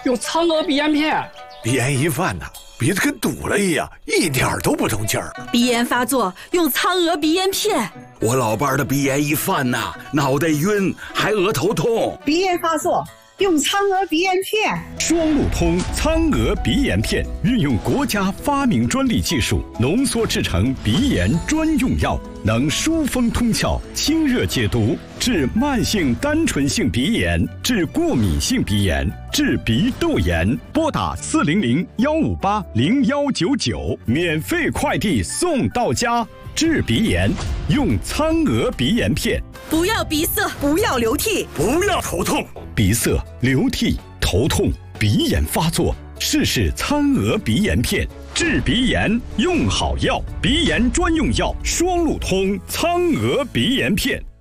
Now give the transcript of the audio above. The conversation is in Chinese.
用苍娥鼻炎片。 鼻炎一犯呐，鼻子跟堵了一样，一点都不通气儿。 鼻炎发作用苍娥鼻炎片。 我老伴儿的鼻炎一犯呐，脑袋晕，还额头痛。 鼻炎发作用苍娥鼻炎片。 双路通苍娥鼻炎片运用国家发明专利技术浓缩制成鼻炎专用药，能疏风通窍、清热解毒，治慢性单纯性鼻炎，治过敏性鼻炎，治鼻窦炎。拨打400-158-0199，免费快递送到家。治鼻炎用苍娥鼻炎片。 不要鼻塞， 不要流涕， 不要头痛。 鼻塞、流涕、头痛、鼻炎发作，试苍娥鼻炎片，治鼻炎用好药，鼻炎专用药，双路通苍娥鼻炎片。